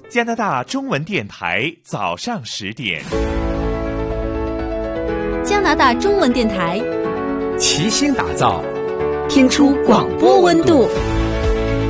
加拿大中文电台早上10点。 加拿大中文电台齐心打造，听出广播温度。